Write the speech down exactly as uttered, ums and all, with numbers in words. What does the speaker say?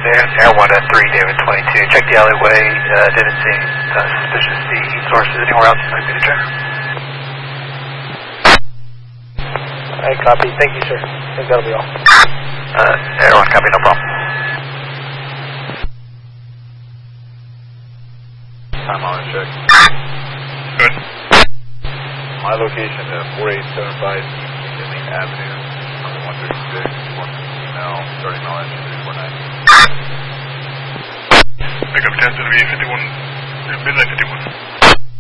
Air one at three, David twenty-two. Check the alleyway. Uh, didn't see any uh, suspicious heat sources anywhere else you'd like me to check. I copy. Thank you, sir. I think that'll be all. Uh, Air one, copy. No problem. Time on check. Good. My location is four eight seven five McKinley Avenue, number one thirty-six, one email, starting mile engine three four nine. Pick up ten to be fifty-one, midnight fifty-one.